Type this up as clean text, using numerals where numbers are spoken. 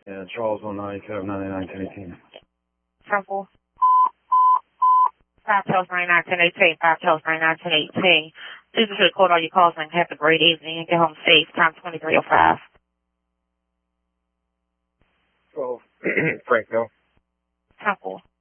Yeah, Charles 190, code 99, 1018. 10-4. 5 Charles 99, 1018. 5 Charles 99, 1018. Please be sure to record all your calls and have a great evening and get home safe. Time 23:05. 12. Franco. 10-4.